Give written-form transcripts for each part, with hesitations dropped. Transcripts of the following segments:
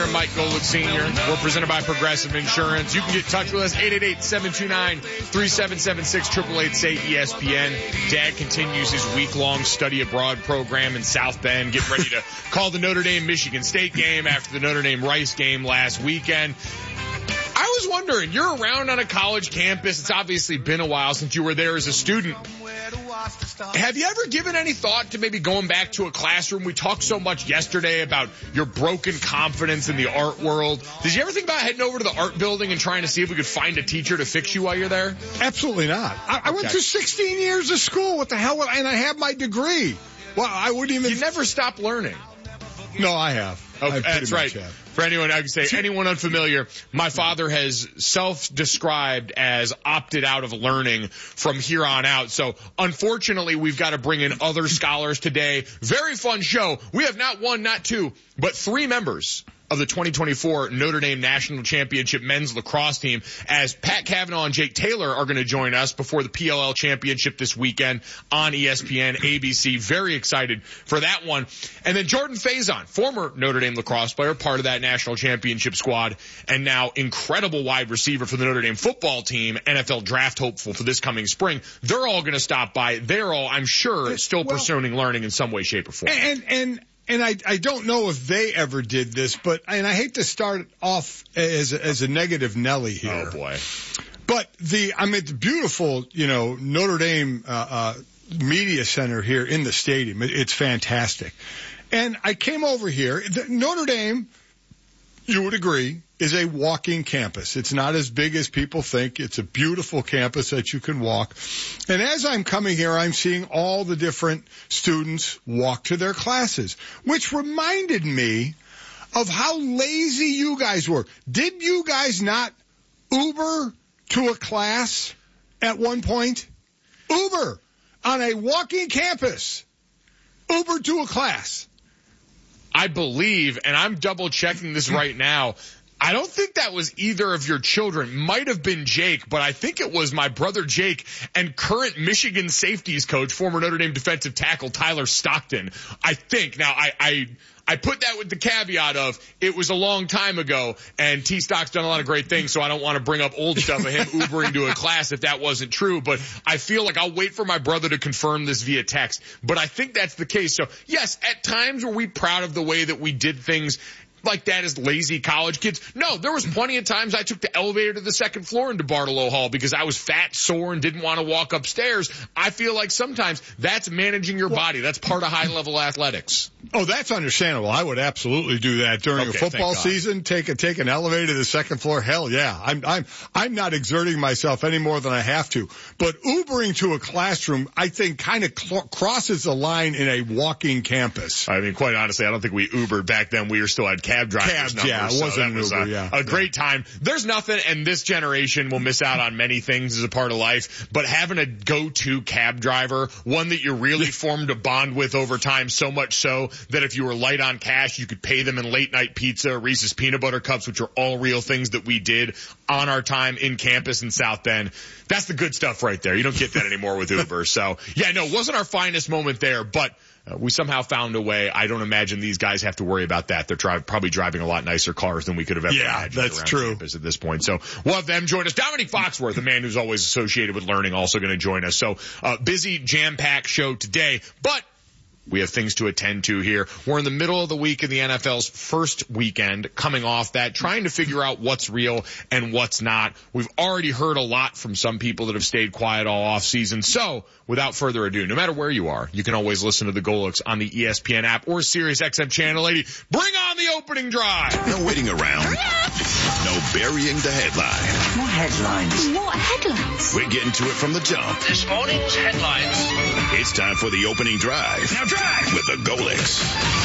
I'm Mike Golick Sr. We're presented by Progressive Insurance. You can get in touch with us, 888-729-3776, 888-SAY-ESPN. Dad continues his week-long study abroad program in South Bend, getting ready to call the Notre Dame-Michigan State game after the Notre Dame-Rice game last weekend. I was wondering, you're around on a college campus. It's obviously been a while since you were there as a student. Have you ever given any thought to maybe going back to a classroom? We talked so much yesterday about your broken confidence in the art world. Did you ever think about heading over to the art building and trying to see if we could find a teacher to fix you while you're there? Absolutely not. I went through 16 years of school. What the hell? And I have my degree. Well, I wouldn't even... You never stop learning. No, I have. Okay, that's right. For anyone, I can say anyone unfamiliar, my father has self-described as opted out of learning from here on out. So unfortunately, we've got to bring in other scholars today. Very fun show. We have not one, not two, but three members of the 2024 Notre Dame National Championship men's lacrosse team, as Pat Cavanaugh and Jake Taylor are going to join us before the PLL Championship this weekend on ESPN, ABC. Very excited for that one. And then Jordan Faison, former Notre Dame lacrosse player, part of that national championship squad, and now incredible wide receiver for the Notre Dame football team, NFL draft hopeful for this coming spring. They're all going to stop by. They're all, I'm sure, still pursuing learning in some way, shape, or form. And I don't know if they ever did this, and I hate to start off as a negative Nelly here. Oh boy. But the beautiful, Notre Dame, media center here in the stadium. It's fantastic. And I came over here. Notre Dame, you would agree, is a walking campus. It's not as big as people think. It's a beautiful campus that you can walk. And as I'm coming here, I'm seeing all the different students walk to their classes, which reminded me of how lazy you guys were. Did you guys not Uber to a class at one point? Uber on a walking campus. Uber to a class. I believe, and I'm double checking this right now, I don't think that was either of your children. Might have been Jake, but I think it was my brother Jake and current Michigan safeties coach, former Notre Dame defensive tackle Tyler Stockton. I think. Now, I put that with the caveat of it was a long time ago, and T-Stock's done a lot of great things, so I don't want to bring up old stuff of him Ubering to a class if that wasn't true. But I feel like I'll wait for my brother to confirm this via text. But I think that's the case. So, yes, at times were we proud of the way that we did things like that as lazy college kids? No, there was plenty of times I took the elevator to the second floor into Bartolo Hall because I was fat, sore, and didn't want to walk upstairs. I feel like sometimes that's managing your body. That's part of high-level athletics. Oh, that's understandable. I would absolutely do that during a football season. Take an elevator to the second floor. Hell yeah. I'm not exerting myself any more than I have to. But Ubering to a classroom, I think, kind of crosses the line in a walking campus. I mean, quite honestly, I don't think we Ubered back then. We were still at cab drivers. Yeah, it wasn't an Uber, a great time. There's nothing, and this generation will miss out on many things as a part of life, but having a go-to cab driver, one that you really formed a bond with over time, so much so that if you were light on cash, you could pay them in late-night pizza, Reese's Peanut Butter Cups, which are all real things that we did on our time in campus in South Bend. That's the good stuff right there. You don't get that anymore with Uber. So, yeah, no, it wasn't our finest moment there, but we somehow found a way. I don't imagine these guys have to worry about that. They're probably driving a lot nicer cars than we could have ever imagined. Yeah, that's true. Campus at this point. So we'll have them join us. Dominique Foxworth, a man who's always associated with learning, also going to join us. So busy, jam-packed show today, but we have things to attend to here. We're in the middle of the week in the NFL's first weekend, coming off that, trying to figure out what's real and what's not. We've already heard a lot from some people that have stayed quiet all off season. So without further ado, no matter where you are, you can always listen to the Golix on the ESPN app or Sirius XM Channel 80. Bring on the opening drive. No waiting around. No burying the headline. More headlines. What headlines? We're getting to it from the jump. This morning's headlines. It's time for the opening drive. Now drive! With the Golix.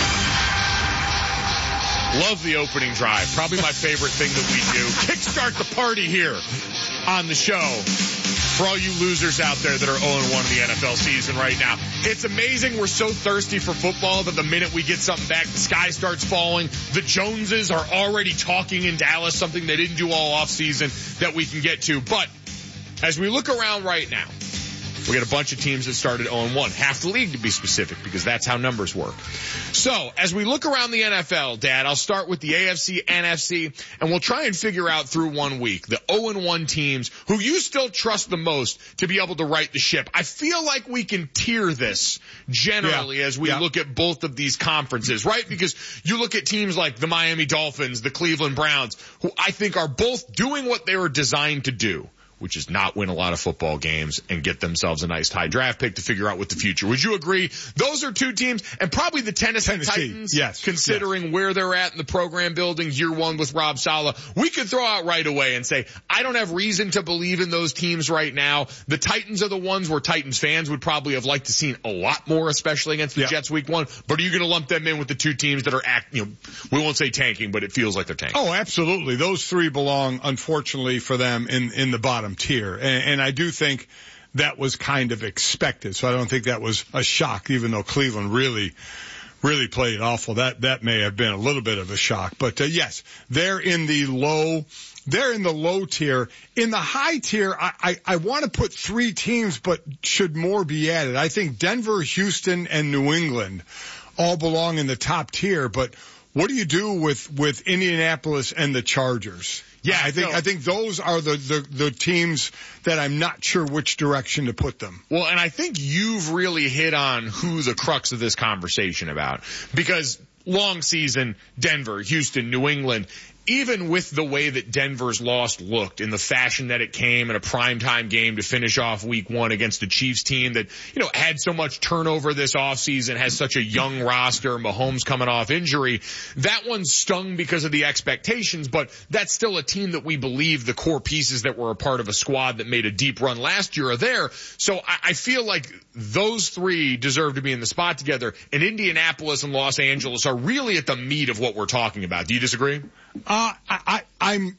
Love the opening drive. Probably my favorite thing that we do. Kickstart the party here on the show. For all you losers out there that are 0-1 in the NFL season right now. It's amazing we're so thirsty for football that the minute we get something back, the sky starts falling. The Joneses are already talking in Dallas, something they didn't do all off season that we can get to. But as we look around right now, We got a bunch of teams that started 0-1. Half the league to be specific, because that's how numbers work. So, as we look around the NFL, Dad, I'll start with the AFC, NFC, and we'll try and figure out through 1 week the 0-1 teams who you still trust the most to be able to right the ship. I feel like we can tier this generally as we look at both of these conferences, right? Because you look at teams like the Miami Dolphins, the Cleveland Browns, who I think are both doing what they were designed to do, which is not win a lot of football games and get themselves a nice high draft pick to figure out what the future. Would you agree? Those are two teams, and probably the Tennessee Titans, considering where they're at in the program building, year one with Rob Saleh. We could throw out right away and say, I don't have reason to believe in those teams right now. The Titans are the ones where Titans fans would probably have liked to seen a lot more, especially against the Jets week 1. But are you going to lump them in with the two teams that are we won't say tanking, but it feels like they're tanking? Oh, absolutely. Those three belong, unfortunately for them, in the bottom tier. And I do think that was kind of expected. So I don't think that was a shock, even though Cleveland really played awful. That may have been a little bit of a shock. But yes, they're in the low tier. In the high tier, I want to put 3 teams, but should more be added. I think Denver, Houston, and New England all belong in the top tier. But what do you do with Indianapolis and the Chargers? Yeah, I think those are the teams that I'm not sure which direction to put them. Well, and I think you've really hit on who the crux of this conversation about, because long season, Denver, Houston, New England, even with the way that Denver's loss looked in the fashion that it came in a primetime game to finish off week 1 against the Chiefs team that, had so much turnover this offseason, has such a young roster, Mahomes coming off injury, that one stung because of the expectations, but that's still a team that we believe the core pieces that were a part of a squad that made a deep run last year are there. So I feel like those 3 deserve to be in the spot together, and Indianapolis and Los Angeles are really at the meat of what we're talking about. Do you disagree? I'm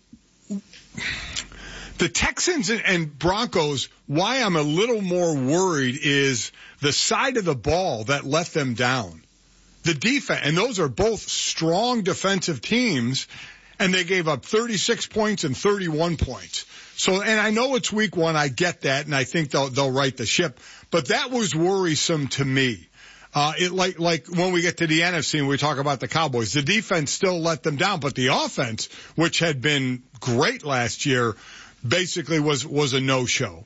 the Texans and Broncos. Why I'm a little more worried is the side of the ball that let them down. The defense, and those are both strong defensive teams, and they gave up 36 points and 31 points. So, and I know it's week 1, I get that, and I think they'll right the ship, but that was worrisome to me. Like when we get to the NFC and we talk about the Cowboys, the defense still let them down, but the offense, which had been great last year, basically was a no-show.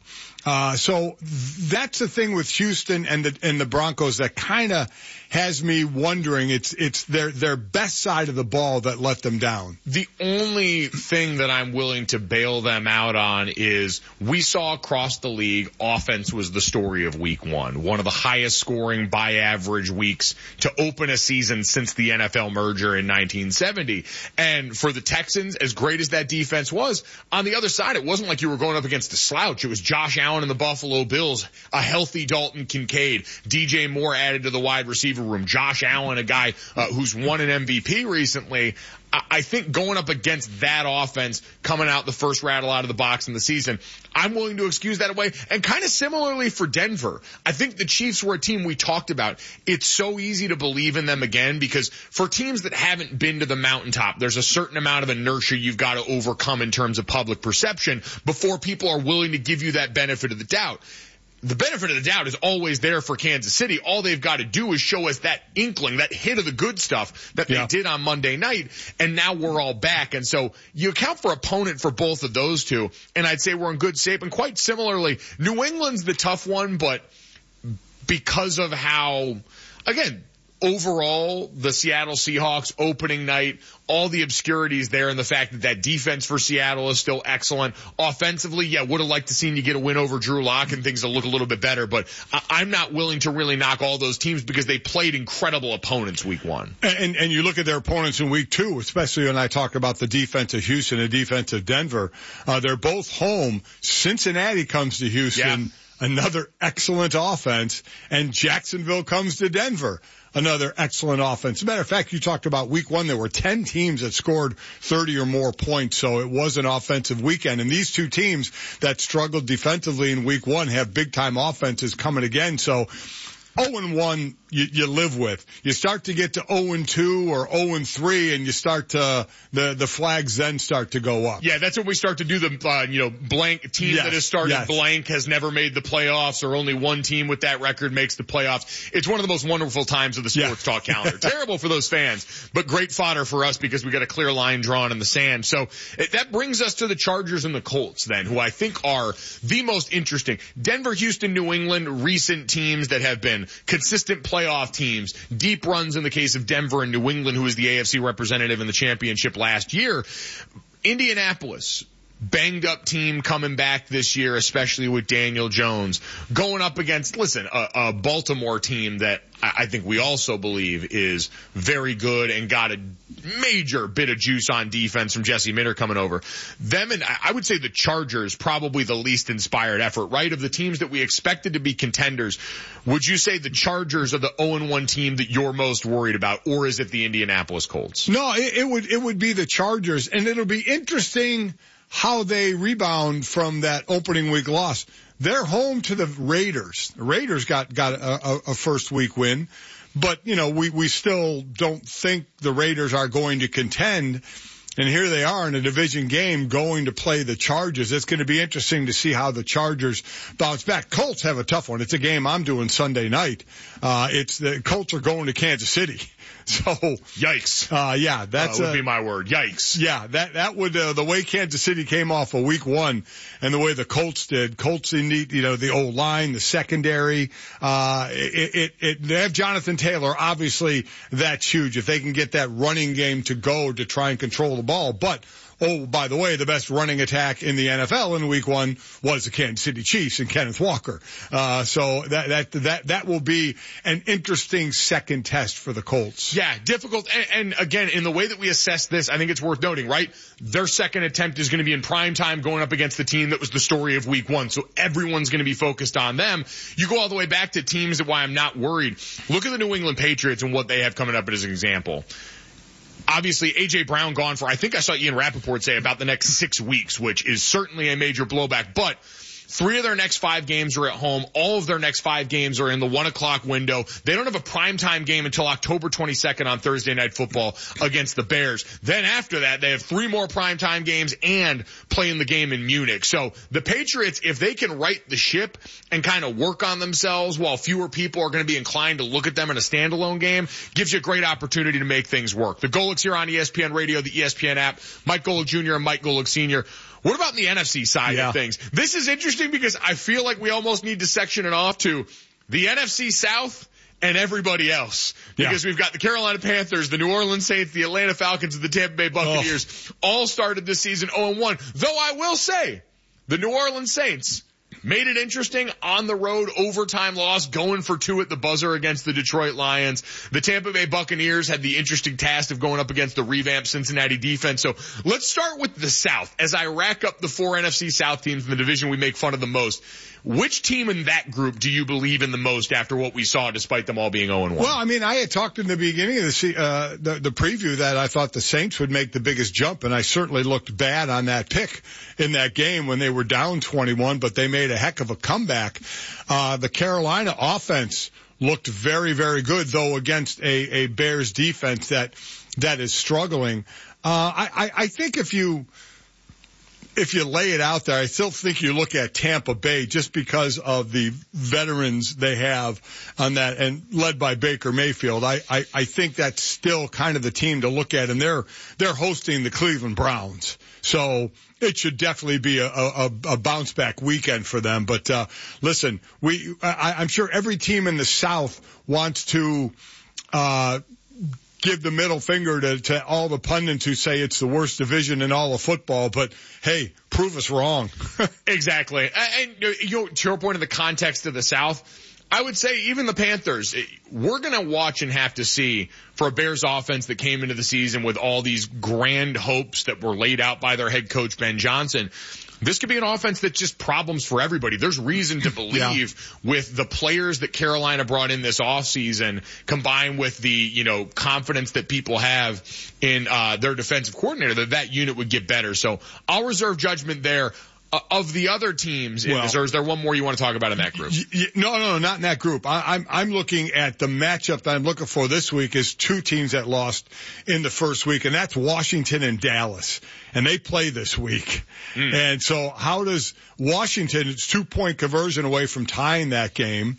So that's the thing with Houston and the Broncos that kind of has me wondering. It's their best side of the ball that let them down. The only thing that I'm willing to bail them out on is we saw across the league, offense was the story of week 1. One of the highest scoring by average weeks to open a season since the NFL merger in 1970. And for the Texans, as great as that defense was, on the other side, it wasn't like you were going up against a slouch. It was Josh Allen and the Buffalo Bills, a healthy Dalton Kincaid, DJ Moore added to the wide receiver room, Josh Allen, a guy who's won an MVP recently. I think going up against that offense coming out the first rattle out of the box in the season, I'm willing to excuse that away. And kind of similarly for Denver, I think the Chiefs were a team we talked about. It's so easy to believe in them again because for teams that haven't been to the mountaintop, there's a certain amount of inertia you've got to overcome in terms of public perception before people are willing to give you that benefit of the doubt. The benefit of the doubt is always there for Kansas City. All they've got to do is show us that inkling, that hit of the good stuff that they did on Monday night, and now we're all back. And so you account for opponent for both of those two, and I'd say we're in good shape. And quite similarly, New England's the tough one, but because of how, again, overall, the Seattle Seahawks opening night, all the obscurities there and the fact that defense for Seattle is still excellent. Offensively, would have liked to seen you get a win over Drew Lock and things to look a little bit better, but I'm not willing to really knock all those teams because they played incredible opponents week 1. And you look at their opponents in week 2, especially when I talk about the defense of Houston and the defense of Denver. They're both home. Cincinnati comes to Houston, another excellent offense, and Jacksonville comes to Denver. Another excellent offense. As a matter of fact, you talked about week 1. There were 10 teams that scored 30 or more points, so it was an offensive weekend. And these two teams that struggled defensively in week 1 have big-time offenses coming again. So 0-1 you live with. You start to get to 0-2 or 0-3 and you start to, the flags then start to go up. Yeah, that's when we start to do the, blank team that has started blank has never made the playoffs, or only one team with that record makes the playoffs. It's one of the most wonderful times of the Sports Talk calendar. Terrible for those fans, but great fodder for us because we got a clear line drawn in the sand. So that brings us to the Chargers and the Colts then, who I think are the most interesting. Denver, Houston, New England, recent teams that have been consistent playoff teams, deep runs in the case of Denver and New England, who was the AFC representative in the championship last year. Indianapolis, banged up team coming back this year, especially with Daniel Jones, going up against, a Baltimore team that I think we also believe is very good and got a major bit of juice on defense from Jesse Minter coming over. Them, and I would say the Chargers, probably the least inspired effort, right? Of the teams that we expected to be contenders, would you say the Chargers are the 0-1 team that you're most worried about, or is it the Indianapolis Colts? No, it would be the Chargers, and it'll be interesting how they rebound from that opening week loss. They're home to the Raiders. The Raiders got a first week win, but we still don't think the Raiders are going to contend. And here they are in a division game going to play the Chargers. It's going to be interesting to see how the Chargers bounce back. Colts have a tough one. It's a game I'm doing Sunday night. It's the Colts are going to Kansas City. So yikes. That would be my word. Yikes. Yeah, that would, the way Kansas City came off of week one and the way the Colts did, Colts need, the old line, the secondary, they have Jonathan Taylor. Obviously that's huge if they can get that running game to go to try and control the ball. But, oh, by the way, the best running attack in the NFL in week one was the Kansas City Chiefs and Kenneth Walker. So that will be an interesting second test for the Colts. Yeah, difficult. And again, in the way that we assess this, I think it's worth noting, right? Their second attempt is going to be in prime time going up against the team that was the story of week one. So everyone's going to be focused on them. You go all the way back to teams that why I'm not worried. Look at the New England Patriots and what they have coming up as an example. Obviously, A.J. Brown gone for, I think I saw Ian Rappaport say, about the next 6 weeks, which is certainly a major blowback. But 3 of their next 5 games are at home. All of their next 5 games are in the 1 o'clock window. They don't have a primetime game until October 22nd on Thursday Night Football against the Bears. Then after that, they have 3 more primetime games and playing the game in Munich. So the Patriots, if they can right the ship and kind of work on themselves while fewer people are going to be inclined to look at them in a standalone game, gives you a great opportunity to make things work. The Golics here on ESPN Radio, the ESPN app, Mike Golic Jr. and Mike Golic Sr. What about the NFC side of things? This is interesting because I feel like we almost need to section it off to the NFC South and everybody else. Because we've got the Carolina Panthers, the New Orleans Saints, the Atlanta Falcons, and the Tampa Bay Buccaneers all started this season 0-1. Though I will say, the New Orleans Saints made it interesting on the road, overtime loss, going for 2 at the buzzer against the Detroit Lions. The Tampa Bay Buccaneers had the interesting task of going up against the revamped Cincinnati defense. So let's start with the South. As I rack up the 4 NFC South teams in the division we make fun of the most, which team in that group do you believe in the most after what we saw, despite them all being 0-1? Well, I mean, I had talked in the beginning of the preview that I thought the Saints would make the biggest jump, and I certainly looked bad on that pick in that game when they were down 21, but they made a heck of a comeback. The Carolina offense looked very, very good, though, against a Bears defense that is struggling. I think if you lay it out there, I still think you look at Tampa Bay just because of the veterans they have on that, and led by Baker Mayfield. I think that's still kind of the team to look at, and they're hosting the Cleveland Browns. So it should definitely be a bounce back weekend for them. But, listen, I'm sure every team in the South wants to, give the middle finger to all the pundits who say it's the worst division in all of football, but hey, prove us wrong. Exactly. And to your point in the context of the South, I would say even the Panthers, we're going to watch and have to see for a Bears offense that came into the season with all these grand hopes that were laid out by their head coach, Ben Johnson. This could be an offense that's just problems for everybody. There's reason to believe with the players that Carolina brought in this offseason, combined with the, confidence that people have in their defensive coordinator, that unit would get better. So I'll reserve judgment there. of the other teams in this, or is there one more you want to talk about in that group? No, not in that group. I'm looking at the matchup that I'm looking for this week is two teams that lost in the first week, and that's Washington and Dallas. And they play this week. And so how does Washington, it's 2-point conversion away from tying that game,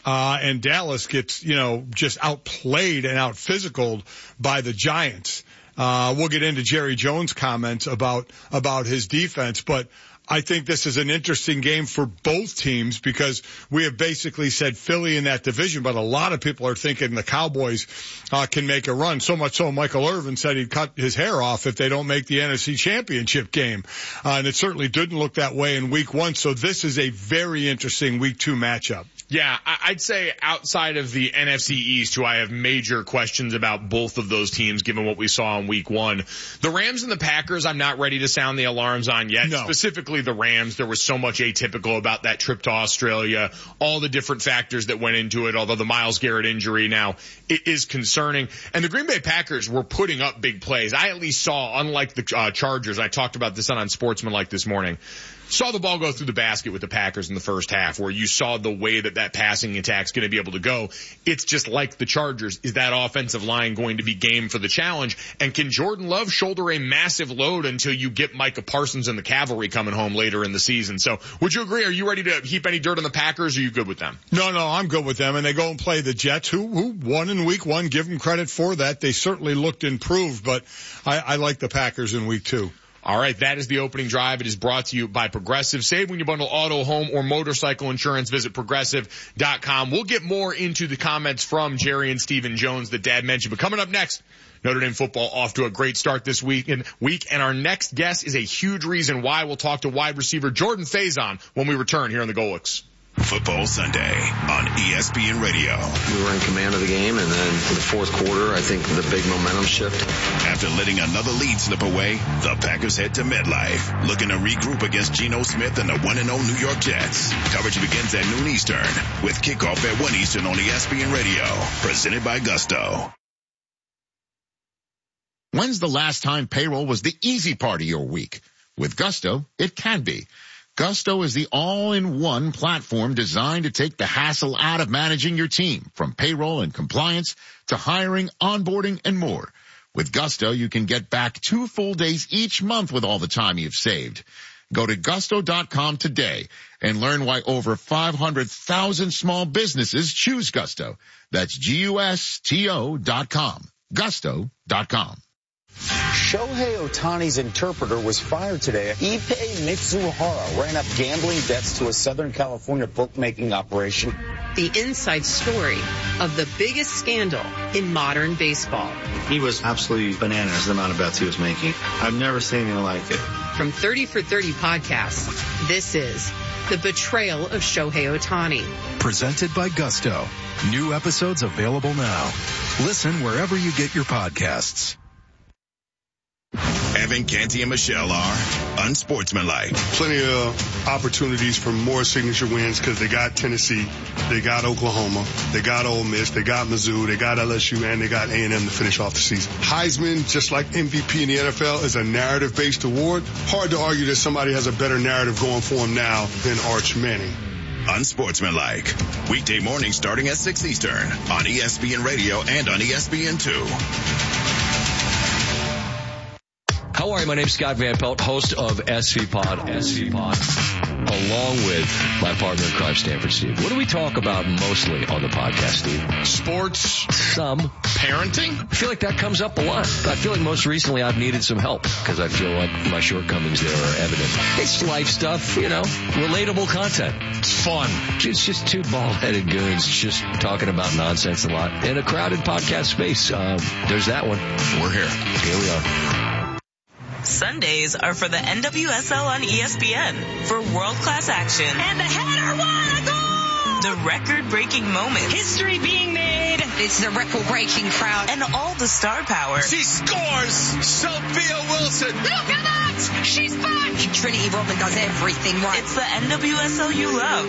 and Dallas gets, just outplayed and out-physicaled by the Giants. We'll get into Jerry Jones' comments about his defense, but I think this is an interesting game for both teams because we have basically said Philly in that division, but a lot of people are thinking the Cowboys can make a run. So much so Michael Irvin said he'd cut his hair off if they don't make the NFC Championship game. And it certainly didn't look that way in week 1. So this is a very interesting week 2 matchup. Yeah, I'd say outside of the NFC East, who I have major questions about both of those teams, given what we saw in week 1. The Rams and the Packers, I'm not ready to sound the alarms on yet. No. Specifically the Rams, there was so much atypical about that trip to Australia, all the different factors that went into it, although the Myles Garrett injury now it is concerning. And the Green Bay Packers were putting up big plays. I at least saw, unlike the Chargers, I talked about this on Unsportsmanlike this morning, saw the ball go through the basket with the Packers in the first half, where you saw the way that passing attack's going to be able to go. It's just like the Chargers. Is that offensive line going to be game for the challenge? And can Jordan Love shoulder a massive load until you get Micah Parsons and the cavalry coming home later in the season? So would you agree? Are you ready to heap any dirt on the Packers, or are you good with them? No, I'm good with them. And they go and play the Jets, who won in week 1. Give them credit for that. They certainly looked improved, but I like the Packers in week 2. All right, that is the opening drive. It is brought to you by Progressive. Save when you bundle auto, home, or motorcycle insurance. Visit Progressive.com. We'll get more into the comments from Jerry and Stephen Jones that Dad mentioned. But coming up next, Notre Dame football off to a great start this week. And our next guest is a huge reason why. We'll talk to wide receiver Jordan Faison when we return here on the Golics. Football Sunday on ESPN Radio. We were in command of the game, and then in the fourth quarter, I think the big momentum shift. After letting another lead slip away, the Packers head to MetLife, looking to regroup against Geno Smith and the 1-0 New York Jets. Coverage begins at noon Eastern, with kickoff at 1 Eastern on ESPN Radio, presented by Gusto. When's the last time payroll was the easy part of your week? With Gusto, it can be. Gusto is the all-in-one platform designed to take the hassle out of managing your team, from payroll and compliance to hiring, onboarding, and more. With Gusto, you can get back 2 full days each month with all the time you've saved. Go to Gusto.com today and learn why over 500,000 small businesses choose Gusto. That's Gusto.com. Gusto.com. Shohei Ohtani's interpreter was fired today. Ippei Mitsuhara ran up gambling debts to a Southern California bookmaking operation. The inside story of the biggest scandal in modern baseball. He was absolutely bananas, the amount of bets he was making. I've never seen anything like it. From 30 for 30 podcasts, this is The Betrayal of Shohei Ohtani. Presented by Gusto. New episodes available now. Listen wherever you get your podcasts. Evan, Canty, and Michelle are unsportsmanlike. Plenty of opportunities for more signature wins because they got Tennessee, they got Oklahoma, they got Ole Miss, they got Mizzou, they got LSU, and they got A&M to finish off the season. Heisman, just like MVP in the NFL, is a narrative-based award. Hard to argue that somebody has a better narrative going for him now than Arch Manning. Unsportsmanlike. Weekday mornings starting at 6 Eastern on ESPN Radio and on ESPN2. How are you? My name's Scott Van Pelt, host of SV Pod, along with my partner in crime, Stanford Steve. What do we talk about mostly on the podcast, Steve? Sports. Some. Parenting. I feel like that comes up a lot. I feel like most recently I've needed some help because I feel like my shortcomings there are evident. It's life stuff, relatable content. It's fun. It's just two bald-headed goons just talking about nonsense a lot in a crowded podcast space. There's that one. We're here. Here we are. Sundays are for the NWSL on ESPN for world-class action. And the header, what a goal! The record-breaking moments. History being made. It's the record-breaking crowd. And all the star power. She scores! Sophia Wilson! Look at that! She's back! Trinity Rodman does everything right. It's the NWSL you love.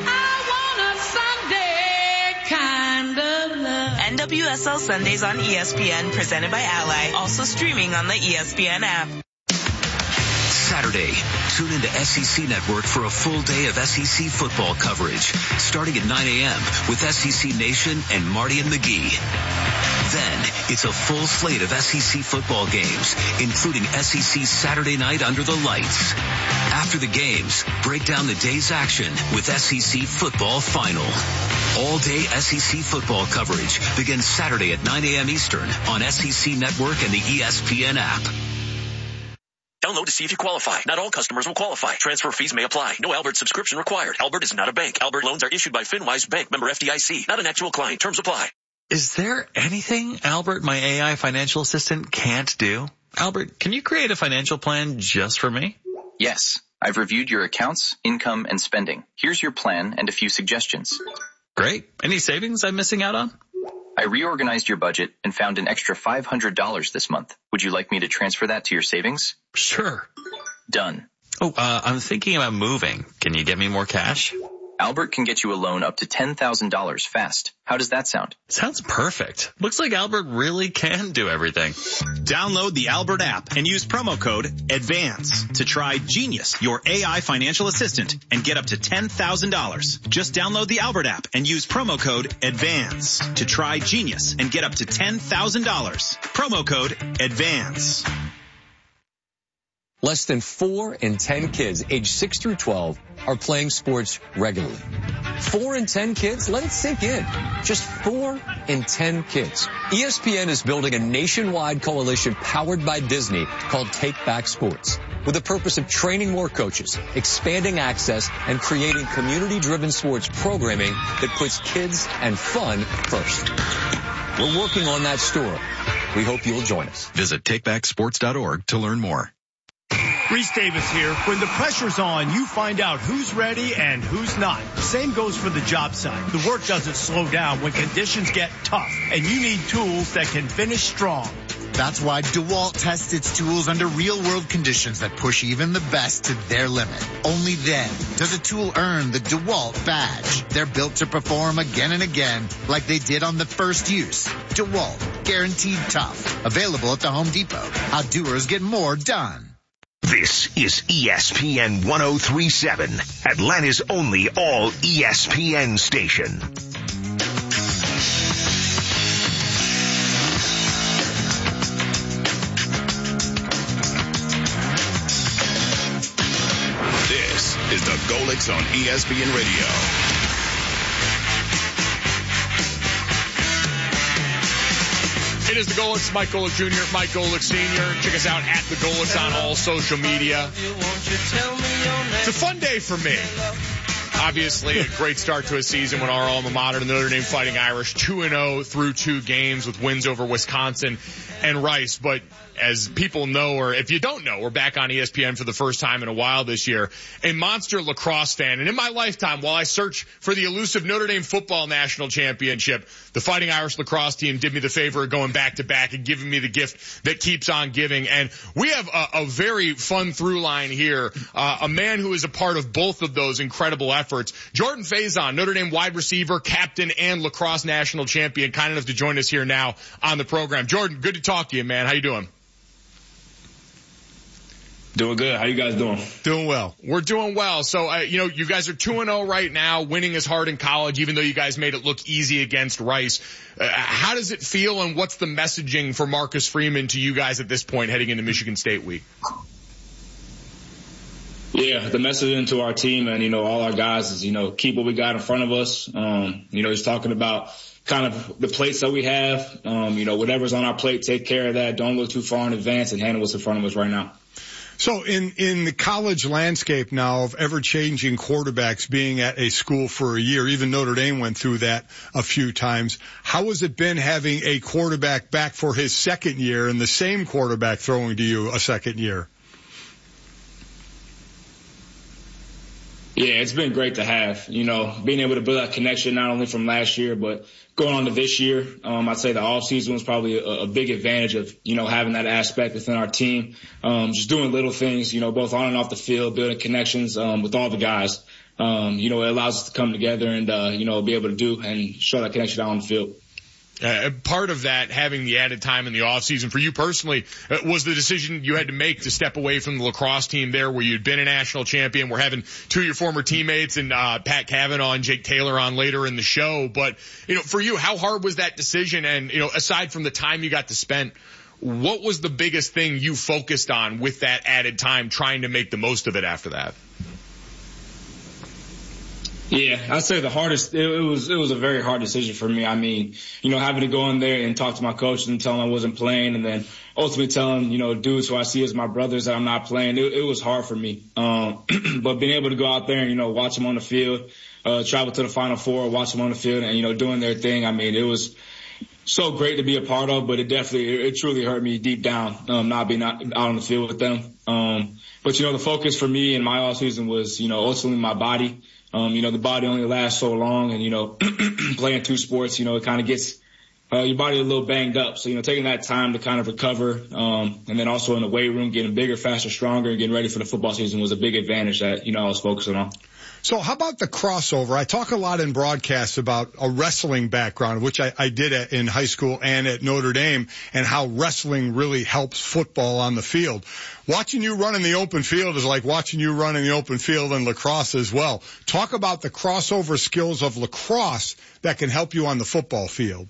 I want a Sunday kind of love. NWSL Sundays on ESPN, presented by Ally. Also streaming on the ESPN app. Saturday, tune into SEC Network for a full day of SEC football coverage, starting at 9 a.m. with SEC Nation and Marty and McGee. Then, it's a full slate of SEC football games, including SEC Saturday Night Under the Lights. After the games, break down the day's action with SEC Football Final. All-day SEC football coverage begins Saturday at 9 a.m. Eastern on SEC Network and the ESPN app. Download to see if you qualify. Not all customers will qualify. Transfer fees may apply. No Albert subscription required. Albert is not a bank. Albert loans are issued by FinWise Bank, member FDIC. Not an actual client. Terms apply. Is there anything Albert, my AI financial assistant, can't do? Albert, can you create a financial plan just for me? Yes. I've reviewed your accounts, income, and spending. Here's your plan and a few suggestions. Great. Any savings I'm missing out on? I reorganized your budget and found an extra $500 this month. Would you like me to transfer that to your savings? Sure. Done. Oh, I'm thinking about moving. Can you get me more cash? Albert can get you a loan up to $10,000 fast. How does that sound? Sounds perfect. Looks like Albert really can do everything. Download the Albert app and use promo code ADVANCE to try Genius, your AI financial assistant, and get up to $10,000. Just download the Albert app and use promo code ADVANCE to try Genius and get up to $10,000. Promo code ADVANCE. Less than 4 in 10 kids aged 6 through 12 are playing sports regularly. 4 in 10 kids? Let it sink in. Just 4 in 10 kids. ESPN is building a nationwide coalition powered by Disney called Take Back Sports, with the purpose of training more coaches, expanding access, and creating community-driven sports programming that puts kids and fun first. We're working on that story. We hope you'll join us. Visit takebacksports.org to learn more. Reese Davis here. When the pressure's on, you find out who's ready and who's not. Same goes for the job site. The work doesn't slow down when conditions get tough, and you need tools that can finish strong. That's why DeWalt tests its tools under real-world conditions that push even the best to their limit. Only then does a tool earn the DeWalt badge. They're built to perform again and again like they did on the first use. DeWalt, guaranteed tough. Available at the Home Depot. How doers get more done. This is ESPN 1037, Atlanta's only all ESPN station. This is the Golix on ESPN Radio. It is the Golix, Mike Golic Jr., Mike Golic Sr. Check us out at the Golix on all social media. It's a fun day for me. Obviously, a great start to a season when our alma mater, the Notre Dame Fighting Irish, 2-0 through 2 games with wins over Wisconsin and Rice. But as people know, or if you don't know, we're back on ESPN for the first time in a while this year, a monster lacrosse fan. And in my lifetime, while I search for the elusive Notre Dame football national championship, the Fighting Irish lacrosse team did me the favor of going back to back and giving me the gift that keeps on giving. And we have a very fun through line here. A man who is a part of both of those incredible efforts. Jordan Faison, Notre Dame wide receiver, captain, and lacrosse national champion, kind enough to join us here now on the program. Jordan, good to talk to you, man. How you doing? Doing good. How you guys doing? Doing well. We're doing well. So, you guys are 2-0 right now, winning is hard in college, even though you guys made it look easy against Rice. How does it feel, and what's the messaging for Marcus Freeman to you guys at this point heading into Michigan State week? Yeah, the messaging to our team and, all our guys is, keep what we got in front of us. He's talking about kind of the plates that we have. Whatever's on our plate, take care of that. Don't look too far in advance and handle what's in front of us right now. So in the college landscape now of ever-changing quarterbacks being at a school for a year, even Notre Dame went through that a few times, how has it been having a quarterback back for his second year and the same quarterback throwing to you a second year? Yeah, it's been great to have, being able to build that connection not only from last year, but going on to this year. I'd say the offseason was probably a big advantage of, having that aspect within our team. Just doing little things, both on and off the field, building connections with all the guys. It allows us to come together and, be able to do and show that connection out on the field. Part of that, having the added time in the offseason for you personally, was the decision you had to make to step away from the lacrosse team there where you'd been a national champion. We're having two of your former teammates and Pat Cavanaugh and Jake Taylor on later in the show. But, for you, how hard was that decision? And, aside from the time you got to spend, what was the biggest thing you focused on with that added time, trying to make the most of it after that? Yeah, I'd say the hardest, it was a very hard decision for me. I mean, having to go in there and talk to my coach and tell him I wasn't playing, and then ultimately telling, dudes who I see as my brothers that I'm not playing. It was hard for me. But being able to go out there and, watch them on the field, travel to the Final Four, watch them on the field and, doing their thing. I mean, it was so great to be a part of, but it truly hurt me deep down, not being out on the field with them. But, the focus for me in my offseason was, ultimately my body. The body only lasts so long, and, playing two sports, it kind of gets, your body a little banged up. So, taking that time to kind of recover, and then also in the weight room, getting bigger, faster, stronger, and getting ready for the football season was a big advantage that, I was focusing on. So how about the crossover? I talk a lot in broadcasts about a wrestling background, which I did in high school and at Notre Dame, and how wrestling really helps football on the field. Watching you run in the open field is like watching you run in the open field in lacrosse as well. Talk about the crossover skills of lacrosse that can help you on the football field.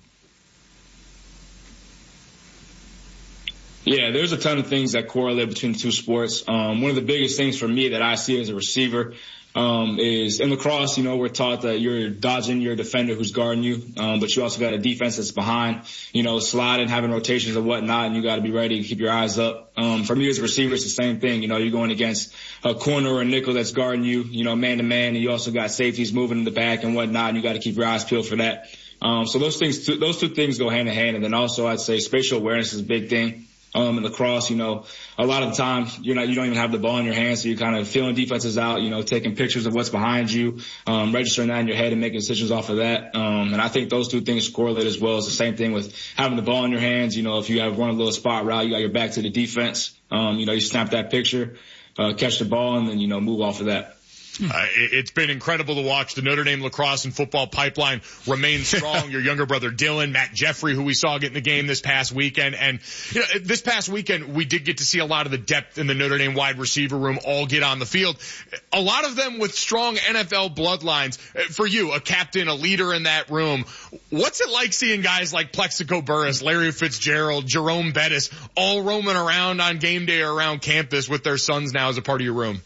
Yeah, there's a ton of things that correlate between the two sports. One of the biggest things for me that I see as a receiver is in lacrosse, we're taught that you're dodging your defender who's guarding you, but you also got a defense that's behind, sliding, having rotations and whatnot, and you got to be ready to keep your eyes up. For me as a receiver, it's the same thing. You're going against a corner or a nickel that's guarding you, man to man, and you also got safeties moving in the back and whatnot, and you got to keep your eyes peeled for that. So those two things go hand in hand. And then also I'd say spatial awareness is a big thing. In lacrosse, a lot of the time you don't even have the ball in your hands, so you're kind of feeling defenses out, taking pictures of what's behind you, registering that in your head and making decisions off of that. And I think those two things correlate as well. It's the same thing with having the ball in your hands. If you have run a little spot route, you got your back to the defense. You snap that picture, catch the ball, and then, move off of that. It's been incredible to watch the Notre Dame lacrosse and football pipeline remain strong. Your younger brother Dylan, Matt Jeffrey, who we saw get in the game this past weekend. And, this past weekend, we did get to see a lot of the depth in the Notre Dame wide receiver room all get on the field. A lot of them with strong NFL bloodlines. For you, a captain, a leader in that room, what's it like seeing guys like Plexico Burress, Larry Fitzgerald, Jerome Bettis all roaming around on game day or around campus with their sons now as a part of your room?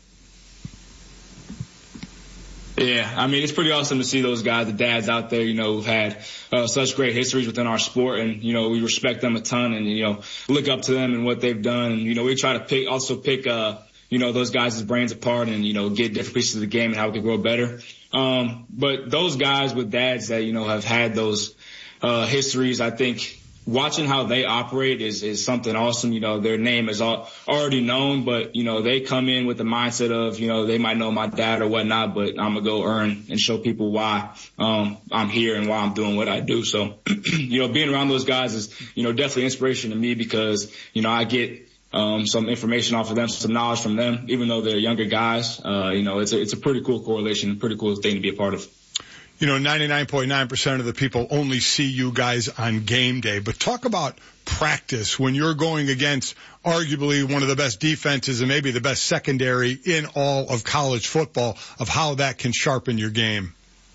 Yeah, I mean, it's pretty awesome to see those guys, the dads out there, who've had such great histories within our sport, and, we respect them a ton and, look up to them and what they've done. And, we try to pick those guys' brains apart and, get different pieces of the game and how we can grow better. But those guys with dads that, have had those histories, I think watching how they operate is something awesome. Their name is already known, but, they come in with the mindset of, they might know my dad or whatnot, but I'm going to go earn and show people why, I'm here and why I'm doing what I do. So, being around those guys is, definitely inspiration to me because, I get, some information off of them, some knowledge from them, even though they're younger guys. It's a pretty cool correlation, pretty cool thing to be a part of. 99.9% of the people only see you guys on game day, but talk about practice when you're going against arguably one of the best defenses and maybe the best secondary in all of college football, of how that can sharpen your game.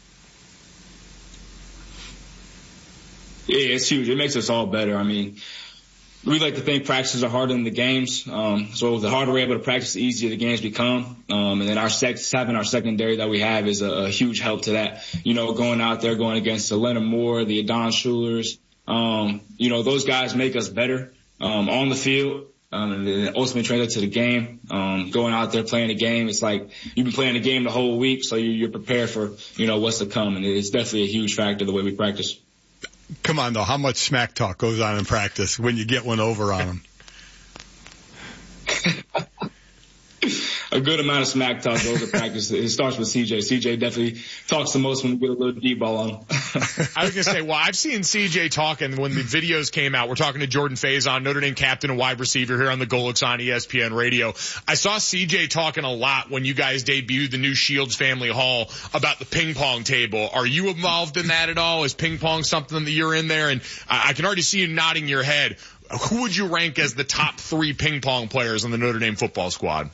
Yeah, it's huge. It makes us all better. I mean, we like to think practices are harder than the games. So the harder we're able to practice, the easier the games become. And then having our secondary that we have is a huge help to that. Going out there, going against the Leonard Moore, the Adon Schulers, those guys make us better, on the field. And then ultimately translate to the game. Going out there playing the game, it's like you've been playing the game the whole week, so you're prepared for, what's to come. And it's definitely a huge factor the way we practice. Come on, though. How much smack talk goes on in practice when you get one over on them? a good amount of smack talk goes to practice. It starts with CJ. CJ definitely talks the most when we get a little deep ball on him. I was going to say, well, I've seen CJ talking when the videos came out. We're talking to Jordan Faison, Notre Dame captain and wide receiver here on the Golics on ESPN Radio. I saw CJ talking a lot when you guys debuted the new Shields Family Hall about the ping pong table. Are you involved in that at all? Is ping pong something that you're in there? And I can already see you nodding your head. Who would you rank as the top 3 ping pong players on the Notre Dame football squad?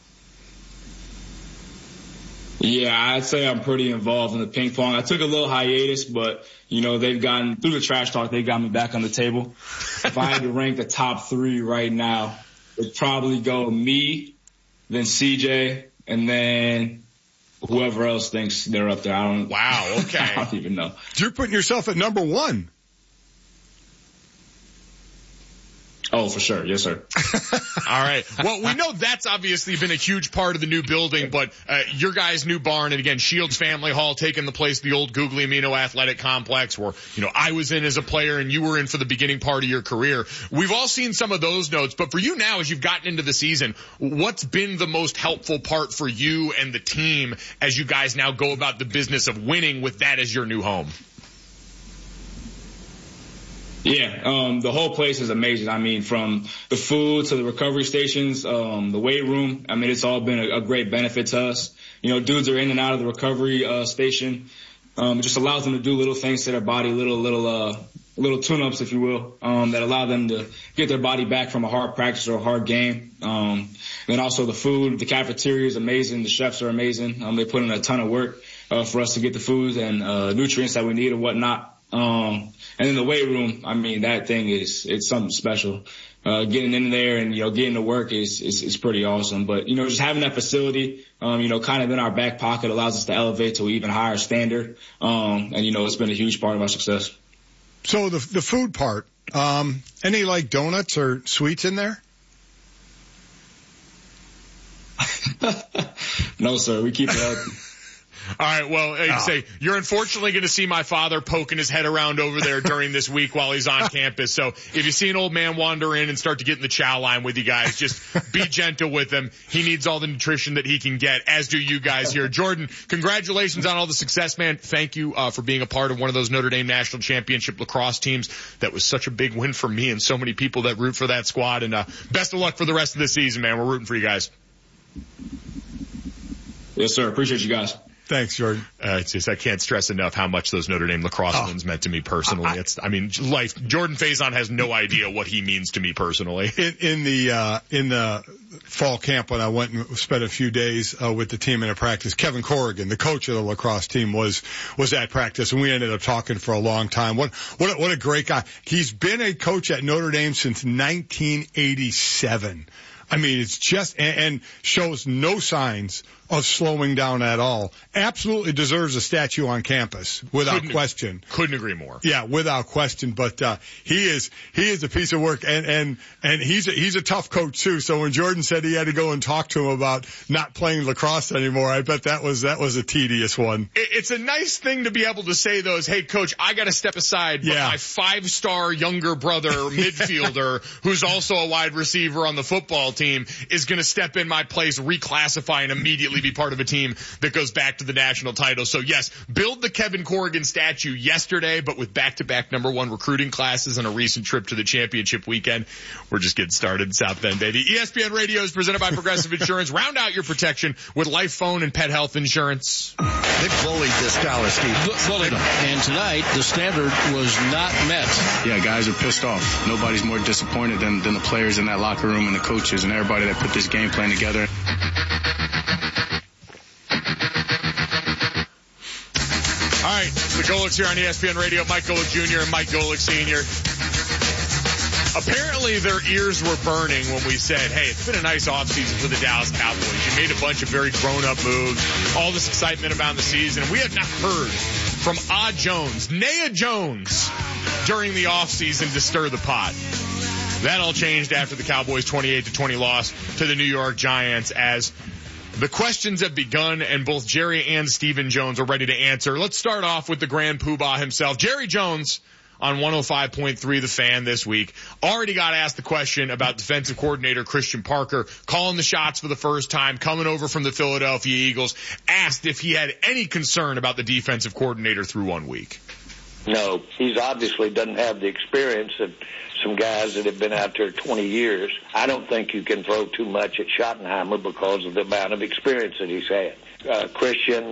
Yeah, I'd say I'm pretty involved in the ping pong. I took a little hiatus, but, they've gotten, through the trash talk, they got me back on the table. If I had to rank the top 3 right now, it'd probably go me, then CJ, and then whoever else thinks they're up there. Wow, okay. I don't even know. You're putting yourself at number 1. Oh, for sure. Yes, sir. All right. Well, we know that's obviously been a huge part of the new building, but your guys' new barn, and again, Shields Family Hall taking the place of the old Guglielmino Athletic Complex where, I was in as a player and you were in for the beginning part of your career. We've all seen some of those notes, but for you now, as you've gotten into the season, what's been the most helpful part for you and the team as you guys now go about the business of winning with that as your new home? Yeah, the whole place is amazing. I mean, from the food to the recovery stations, the weight room. I mean, it's all been a great benefit to us. Dudes are in and out of the recovery station. It just allows them to do little things to their body, little tune-ups, if you will, that allow them to get their body back from a hard practice or a hard game. And also the food, the cafeteria is amazing. The chefs are amazing. They put in a ton of work for us to get the foods and nutrients that we need and whatnot. And in the weight room, I mean, that thing it's something special. Getting in there and, getting to work is pretty awesome. But, just having that facility, kind of in our back pocket allows us to elevate to an even higher standard. And, it's been a huge part of our success. So the food part, any like donuts or sweets in there? No, sir. We keep it healthy. All right, well, you say you're unfortunately going to see my father poking his head around over there during this week while he's on campus. So if you see an old man wander in and start to get in the chow line with you guys, just be gentle with him. He needs all the nutrition that he can get, as do you guys here. Jordan, congratulations on all the success, man. Thank you for being a part of one of those Notre Dame National Championship lacrosse teams. That was such a big win for me and so many people that root for that squad. And best of luck for the rest of the season, man. We're rooting for you guys. Yes, sir. Appreciate you guys. Thanks, Jordan. It's just, I can't stress enough how much those Notre Dame lacrosse wins meant to me personally. Jordan Faison has no idea what he means to me personally. In the fall camp when I went and spent a few days with the team in a practice, Kevin Corrigan, the coach of the lacrosse team, was at practice, and we ended up talking for a long time. What a great guy. He's been a coach at Notre Dame since 1987. I mean, it's just, and shows no signs of slowing down at all. Absolutely deserves a statue on campus, without question. Couldn't agree more. Yeah, without question. But he is a piece of work, and he's a tough coach too. So when Jordan said he had to go and talk to him about not playing lacrosse anymore, I bet that was a tedious one. It's a nice thing to be able to say those, hey coach, I got to step aside, but my 5-star younger brother midfielder, who's also a wide receiver on the football team, is going to step in my place, reclassify, and immediately be part of a team that goes back to the national title. So yes, build the Kevin Corrigan statue yesterday, but with back-to-back #1 recruiting classes and a recent trip to the championship weekend, we're just getting started in South Bend, baby. ESPN Radio is presented by Progressive Insurance. Round out your protection with life, phone, and pet health insurance. They bullied this Dallas team. Bullied them. And tonight, the standard was not met. Yeah, guys are pissed off. Nobody's more disappointed than the players in that locker room and the coaches and everybody that put this game plan together. All right, the Golics here on ESPN Radio. Mike Golic Jr. and Mike Golic Sr. Apparently their ears were burning when we said, hey, it's been a nice offseason for the Dallas Cowboys. You made a bunch of very grown-up moves, all this excitement about the season. We have not heard from Naya Jones, during the offseason to stir the pot. That all changed after the Cowboys' 28-20 loss to the New York Giants, as the questions have begun, and both Jerry and Stephen Jones are ready to answer. Let's start off with the Grand Poobah himself. Jerry Jones, on 105.3 The Fan this week. Already got asked the question about defensive coordinator Christian Parker calling the shots for the first time, coming over from the Philadelphia Eagles, asked if he had any concern about the defensive coordinator through 1 week. No, he's obviously doesn't have the experience of some guys that have been out there 20 years. I don't think you can throw too much at Schottenheimer because of the amount of experience that he's had. Christian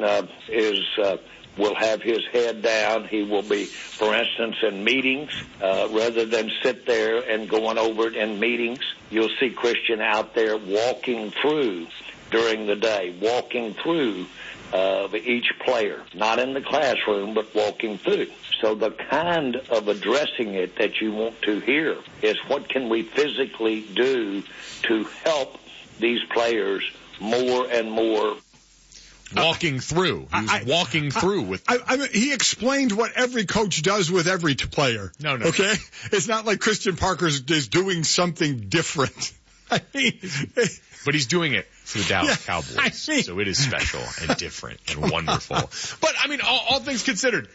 will have his head down. He will be, for instance, in meetings, rather than sit there and going over it in meetings, you'll see Christian out there walking through during the day, walking through each player, not in the classroom, but walking through. So the kind of addressing it that you want to hear is what can we physically do to help these players more and more. Walking through. He was walking through with. I mean, he explained what every coach does with every player. No. Okay? It's not like Christian Parker is doing something different. I mean, but he's doing it for the Dallas Cowboys. So it is special and different and wonderful. But, I mean, all things considered,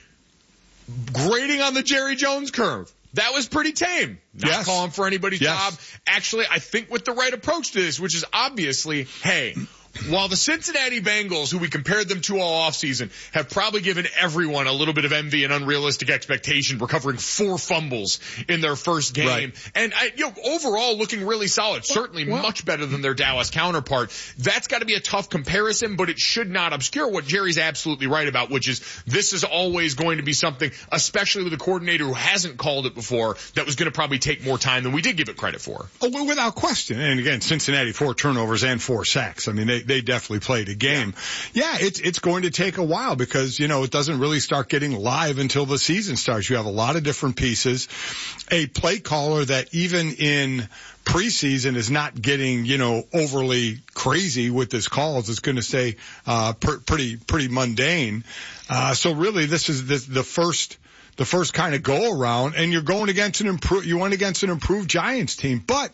grading on the Jerry Jones curve, that was pretty tame. Not calling for anybody's job. Actually, I think with the right approach to this, which is obviously, hey, while the Cincinnati Bengals, who we compared them to all offseason, have probably given everyone a little bit of envy and unrealistic expectation, recovering 4 fumbles in their first game. Right. And, overall looking really solid. Certainly much better than their Dallas counterpart. That's got to be a tough comparison, but it should not obscure what Jerry's absolutely right about, which is this is always going to be something, especially with a coordinator who hasn't called it before, that was going to probably take more time than we did give it credit for. Oh, well, without question. And again, Cincinnati 4 turnovers and 4 sacks. I mean, they definitely played a game. Yeah, it's going to take a while because, it doesn't really start getting live until the season starts. You have a lot of different pieces. A play caller that even in preseason is not getting, overly crazy with his calls. It's going to stay, pretty mundane. So really this is the first kind of go around, and you're going against you went against an improved Giants team. But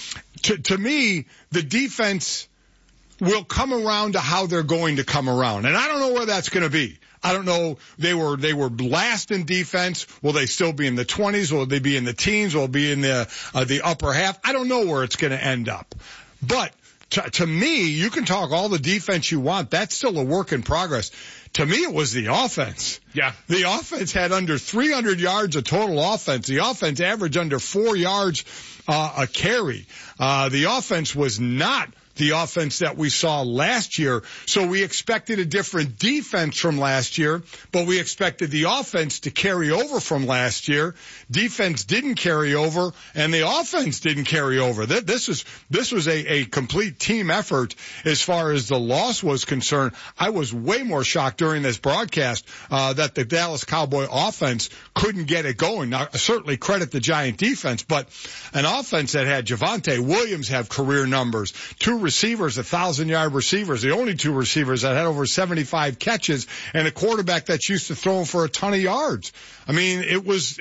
to me, the defense will come around to how they're going to come around. And I don't know where that's going to be. I don't know. They were last in defense. Will they still be in the 20s? Will they be in the teens? Will they be in the upper half? I don't know where it's going to end up. But to me, you can talk all the defense you want. That's still a work in progress. To me, it was the offense. Yeah. The offense had under 300 yards of total offense. The offense averaged under 4 yards a carry. The offense was not the offense that we saw last year. So we expected a different defense from last year, but we expected the offense to carry over from last year. Defense didn't carry over, and the offense didn't carry over. This was a complete team effort as far as the loss was concerned. I was way more shocked during this broadcast that the Dallas Cowboy offense couldn't get it going. Now, I certainly credit the Giant defense, but an offense that had Javonte Williams have career numbers, 2 receivers, 1,000-yard receivers, the only 2 receivers that had over 75 catches, and a quarterback that's used to throwing for a ton of yards. I mean, it was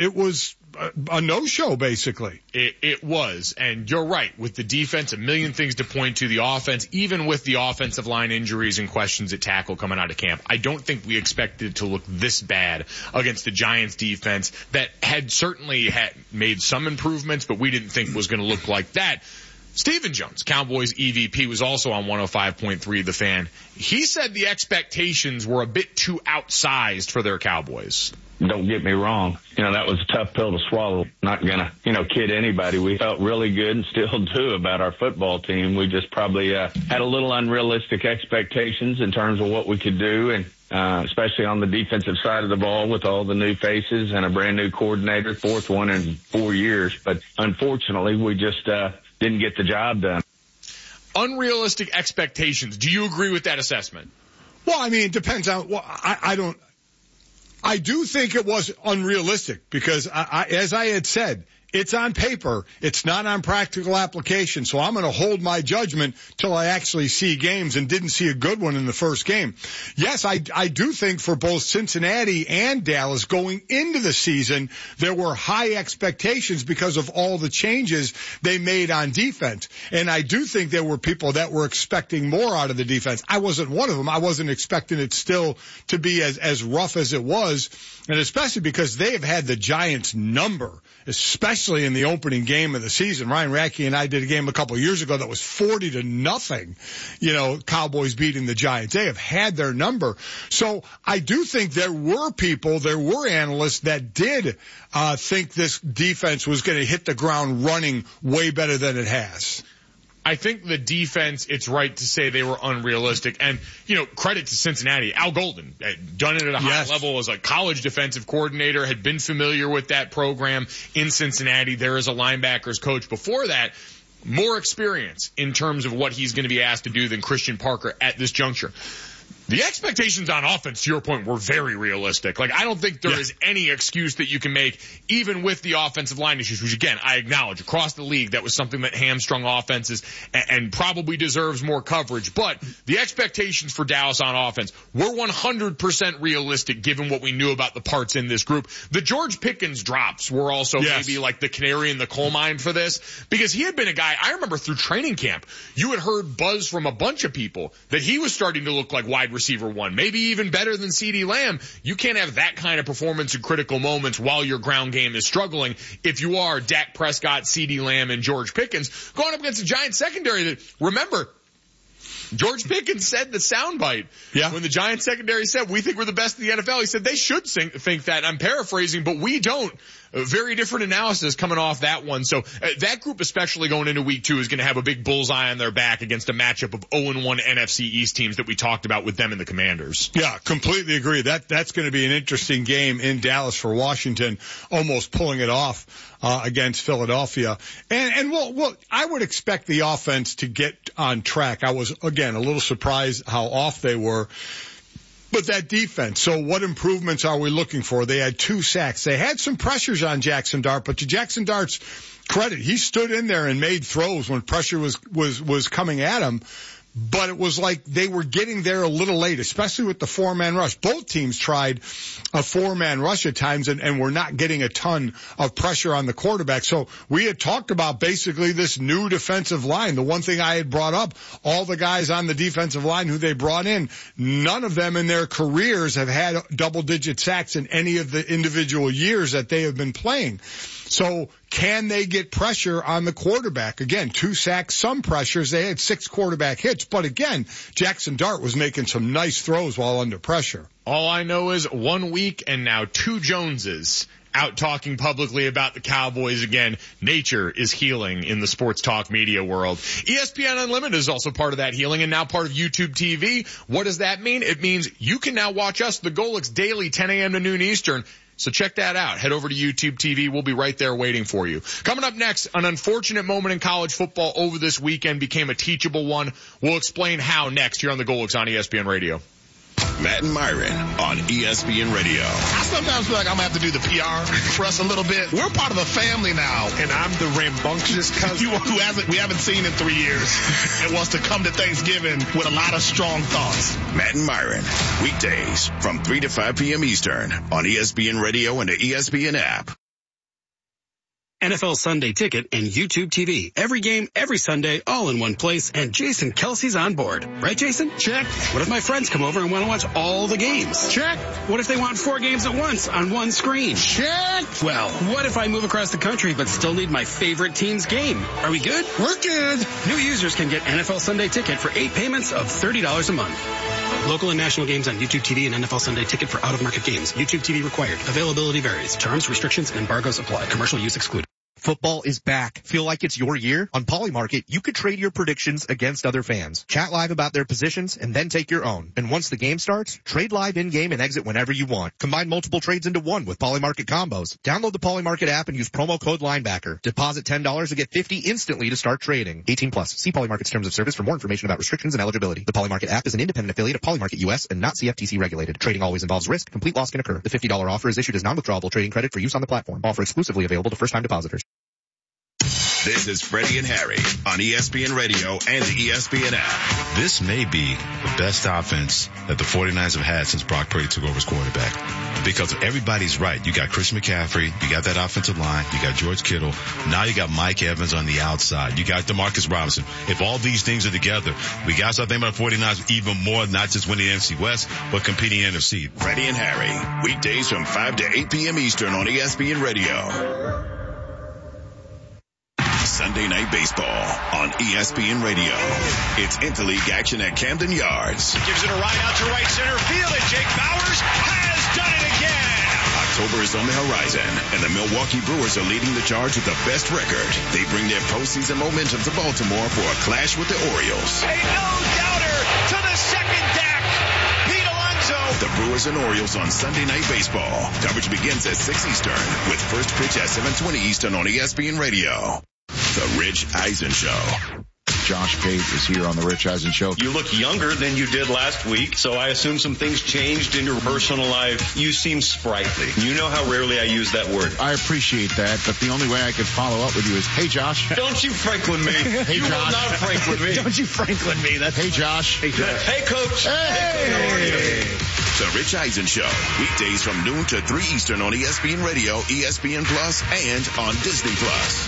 a no-show, basically. It was, and you're right. With the defense, a million things to point to. The offense, even with the offensive line injuries and questions at tackle coming out of camp, I don't think we expected it to look this bad against the Giants defense that had certainly made some improvements, but we didn't think was going to look like that. Stephen Jones, Cowboys EVP, was also on 105.3 The Fan. He said the expectations were a bit too outsized for their Cowboys. Don't get me wrong. That was a tough pill to swallow. Not gonna, kid anybody. We felt really good and still do about our football team. We just probably had a little unrealistic expectations in terms of what we could do, and especially on the defensive side of the ball with all the new faces and a brand new coordinator, 4th one in 4 years. But unfortunately, we just didn't get the job done. Unrealistic expectations. Do you agree with that assessment? Well, I mean, it depends on. Well, I do think it was unrealistic because, as I had said, it's on paper. It's not on practical application. So I'm going to hold my judgment till I actually see games, and didn't see a good one in the first game. Yes, I do think for both Cincinnati and Dallas going into the season, there were high expectations because of all the changes they made on defense. And I do think there were people that were expecting more out of the defense. I wasn't one of them. I wasn't expecting it still to be as rough as it was, and especially because they have had the Giants number, especially in the opening game of the season. Ryan Radke and I did a game a couple of years ago that was 40-0, Cowboys beating the Giants. They have had their number. So I do think there were analysts that did think this defense was going to hit the ground running way better than it has. I think the defense, it's right to say they were unrealistic. And, credit to Cincinnati. Al Golden, done it at a high level as a college defensive coordinator, had been familiar with that program in Cincinnati. There is a linebackers coach before that. More experience in terms of what he's going to be asked to do than Christian Parker at this juncture. The expectations on offense, to your point, were very realistic. I don't think there is any excuse that you can make, even with the offensive line issues, which, again, I acknowledge across the league, that was something that hamstrung offenses and probably deserves more coverage. But the expectations for Dallas on offense were 100% realistic, given what we knew about the parts in this group. The George Pickens drops were also maybe like the canary in the coal mine for this, because he had been a guy, I remember through training camp, you had heard buzz from a bunch of people that he was starting to look like wide receiver one, maybe even better than CeeDee Lamb. You can't have that kind of performance in critical moments while your ground game is struggling. If you are Dak Prescott, CeeDee Lamb, and George Pickens going up against a Giants secondary that, remember, George Pickens said the soundbite when the Giants secondary said, we think we're the best in the NFL. He said they should think that. I'm paraphrasing, but we don't. A very different analysis coming off that one. So that group, especially going into week 2, is going to have a big bullseye on their back against a matchup of 0-1 NFC East teams that we talked about with them and the Commanders. Yeah, completely agree. That's going to be an interesting game in Dallas for Washington, almost pulling it off against Philadelphia. And well, I would expect the offense to get on track. I was, again, a little surprised how off they were. But that defense, so what improvements are we looking for? They had 2 sacks. They had some pressures on Jackson Dart, but to Jackson Dart's credit, he stood in there and made throws when pressure was coming at him. But it was like they were getting there a little late, especially with the 4-man rush. Both teams tried a 4-man rush at times and were not getting a ton of pressure on the quarterback. So we had talked about basically this new defensive line. The one thing I had brought up, all the guys on the defensive line who they brought in, none of them in their careers have had double-digit sacks in any of the individual years that they have been playing. So can they get pressure on the quarterback? Again, 2 sacks, some pressures. They had 6 quarterback hits. But again, Jackson Dart was making some nice throws while under pressure. All I know is 1 week and now 2 Joneses out talking publicly about the Cowboys again. Nature is healing in the sports talk media world. ESPN Unlimited is also part of that healing and now part of YouTube TV. What does that mean? It means you can now watch us, the Golics, daily, 10 a.m. to noon Eastern. So check that out. Head over to YouTube TV. We'll be right there waiting for you. Coming up next, an unfortunate moment in college football over this weekend became a teachable one. We'll explain how next here on the Golics on ESPN Radio. Matt and Myron on ESPN Radio. I sometimes feel like I'm going to have to do the PR for us a little bit. We're part of a family now. And I'm the rambunctious cousin who we haven't seen in 3 years and wants to come to Thanksgiving with a lot of strong thoughts. Matt and Myron, weekdays from 3 to 5 p.m. Eastern on ESPN Radio and the ESPN app. NFL Sunday Ticket and YouTube TV. Every game, every Sunday, all in one place, and Jason Kelsey's on board. Right, Jason? Check. What if my friends come over and want to watch all the games? Check. What if they want 4 games at once on one screen? Check. Well, what if I move across the country but still need my favorite team's game? Are we good? We're good. New users can get NFL Sunday Ticket for 8 payments of $30 a month. Local and national games on YouTube TV and NFL Sunday Ticket for out-of-market games. YouTube TV required. Availability varies. Terms, restrictions, and embargoes apply. Commercial use excluded. Football is back. Feel like it's your year? On Polymarket, you could trade your predictions against other fans. Chat live about their positions and then take your own. And once the game starts, trade live in-game and exit whenever you want. Combine multiple trades into one with Polymarket combos. Download the Polymarket app and use promo code linebacker. Deposit $10 to get $50 instantly to start trading. 18 plus. See Polymarket's terms of service for more information about restrictions and eligibility. The Polymarket app is an independent affiliate of Polymarket US and not CFTC regulated. Trading always involves risk. Complete loss can occur. The $50 offer is issued as non-withdrawable trading credit for use on the platform. Offer exclusively available to first-time depositors. This is Freddie and Harry on ESPN Radio and the ESPN app. This may be the best offense that the 49ers have had since Brock Purdy took over as quarterback. Because everybody's right. You got Christian McCaffrey. You got that offensive line. You got George Kittle. Now you got Mike Evans on the outside. You got DeMarcus Robinson. If all these things are together, we got to start thinking about the 49ers even more, not just winning the NFC West, but competing in the NFC. Freddie and Harry, weekdays from 5 to 8 p.m. Eastern on ESPN Radio. Sunday Night Baseball on ESPN Radio. It's interleague action at Camden Yards. Gives it a ride out to right center field, and Jake Bauers has done it again. October is on the horizon, and the Milwaukee Brewers are leading the charge with the best record. They bring their postseason momentum to Baltimore for a clash with the Orioles. A no-doubter to the second deck. Pete Alonso. The Brewers and Orioles on Sunday Night Baseball. Coverage begins at 6 Eastern, with first pitch at 7:20 Eastern on ESPN Radio. The Rich Eisen Show. Josh Pate is here on the Rich Eisen Show. You look younger than you did last week, so I assume some things changed in your personal life. You seem sprightly. You know how rarely I use that word. I appreciate that, but the only way I could follow up with you is, hey, Josh. Don't you Franklin me. Hey, you Josh. will not Franklin me. Don't you Franklin me. That's hey, Josh. Hey, Josh. Hey, Coach. Hey. How are you? The Rich Eisen Show. Weekdays from noon to 3 Eastern on ESPN Radio, ESPN Plus, and on Disney Plus.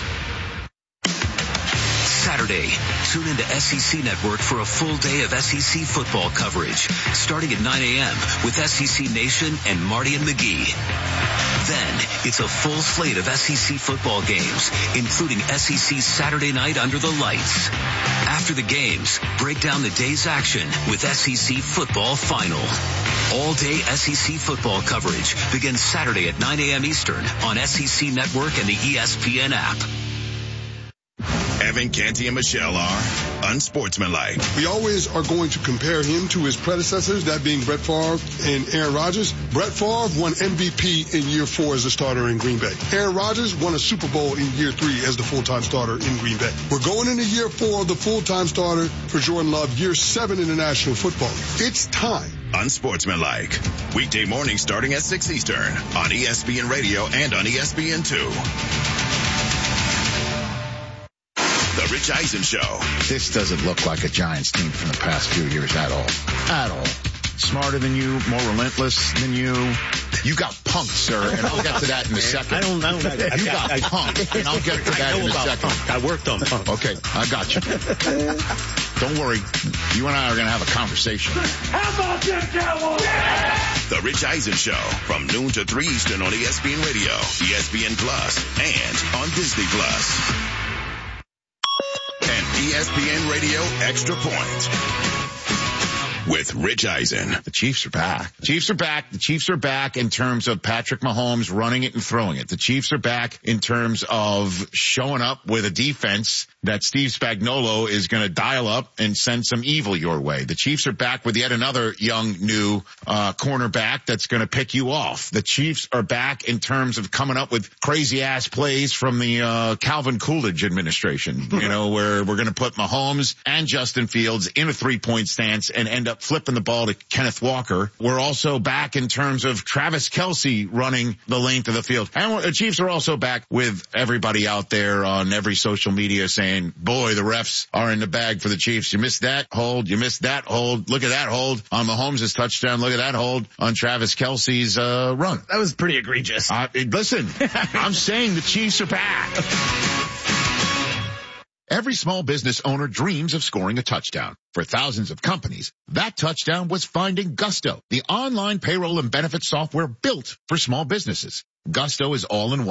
Saturday, tune into SEC Network for a full day of SEC football coverage, starting at 9 a.m. with SEC Nation and Marty and McGee. Then, it's a full slate of SEC football games, including SEC Saturday Night Under the Lights. After the games, break down the day's action with SEC Football Final. All-day SEC football coverage begins Saturday at 9 a.m. Eastern on SEC Network and the ESPN app. Evan Canty and Michelle are unsportsmanlike. We always are going to compare him to his predecessors, that being Brett Favre and Aaron Rodgers. Brett Favre won MVP in year 4 as a starter in Green Bay. Aaron Rodgers won a Super Bowl in year 3 as the full-time starter in Green Bay. We're going into year 4 of the full-time starter for Jordan Love, year 7 in the National Football League. It's time. Unsportsmanlike. Weekday morning starting at 6 Eastern on ESPN Radio and on ESPN2. The Rich Eisen Show. This doesn't look like a Giants team from the past few years at all. At all. Smarter than you, more relentless than you. You got punked, sir, and I'll get to that in a second. I don't know. You got punked, and I'll get to that in a second. Punk. I worked on punk. Okay, I got you. Don't worry. You and I are going to have a conversation. How about them Cowboys? The Rich Eisen Show from noon to 3 Eastern on ESPN Radio, ESPN Plus, and on Disney Plus. And ESPN Radio Extra Point with Rich Eisen. The Chiefs are back. The Chiefs are back. The Chiefs are back in terms of Patrick Mahomes running it and throwing it. The Chiefs are back in terms of showing up with a defense that Steve Spagnuolo is going to dial up and send some evil your way. The Chiefs are back with yet another young, new cornerback that's going to pick you off. The Chiefs are back in terms of coming up with crazy-ass plays from the Calvin Coolidge administration, you know, where we're going to put Mahomes and Justin Fields in a three-point stance and end up flipping the ball to Kenneth Walker. We're also back in terms of Travis Kelce running the length of the field. And the Chiefs are also back with everybody out there on every social media saying, boy, the refs are in the bag for the Chiefs. You missed that hold. You missed that hold. Look at that hold on Mahomes' touchdown. Look at that hold on Travis Kelce's run. That was pretty egregious. Listen, I'm saying the Chiefs are back. Every small business owner dreams of scoring a touchdown. For thousands of companies, that touchdown was finding Gusto, the online payroll and benefits software built for small businesses. Gusto is all in one.